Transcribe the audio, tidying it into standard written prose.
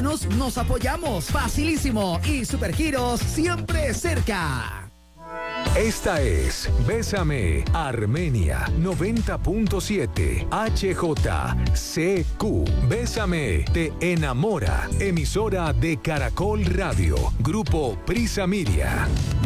Colombianos nos apoyamos. Facilísimo. Y Supergiros siempre cerca. Esta es Bésame Armenia 90.7 HJCQ. Bésame te enamora. Emisora de Caracol Radio. Grupo Prisa Miria.